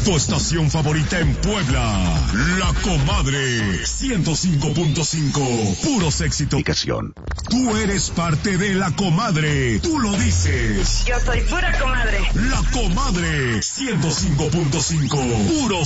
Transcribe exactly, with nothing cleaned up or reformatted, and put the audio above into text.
Tu estación favorita en Puebla. La Comadre. ciento cinco punto cinco. Puros éxitos. Tú eres parte de La Comadre. Tú lo dices. Yo soy pura comadre. La Comadre. ciento cinco punto cinco. Puros